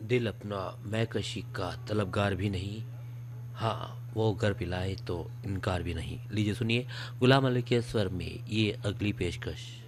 दिल अपना मैं कशी का तलबगार भी नहीं, हाँ वो घर पिलाए तो इनकार भी नहीं। लीजिए सुनिए गुलाम अली के स्वर में ये अगली पेशकश।